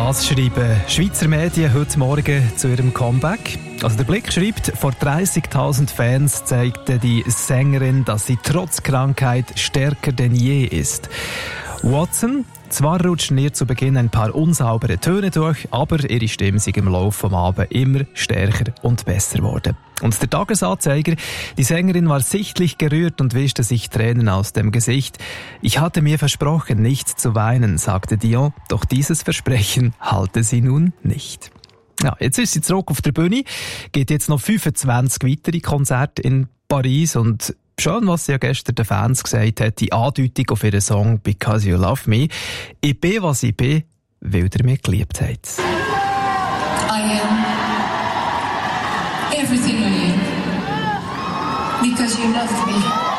Was schreiben Schweizer Medien heute Morgen zu ihrem Comeback? Also der Blick schreibt, vor 30.000 Fans zeigte die Sängerin, dass sie trotz Krankheit stärker denn je ist. Watson, zwar rutschen ihr zu Beginn ein paar unsaubere Töne durch, aber ihre Stimme ist im Laufe des Abends immer stärker und besser geworden. Und der Tagesanzeiger, die Sängerin war sichtlich gerührt und wischte sich Tränen aus dem Gesicht. Ich hatte mir versprochen, nicht zu weinen, sagte Dion, doch dieses Versprechen halte sie nun nicht. Ja, jetzt ist sie zurück auf der Bühne, geht jetzt noch 25 weitere Konzerte in Paris und schön, was sie ja gestern den Fans gesagt hat, die Andeutung auf ihren Song «Because You Love Me». Ich bin, was ich bin, weil ihr mich geliebt habt. I am everything I am because you loved me.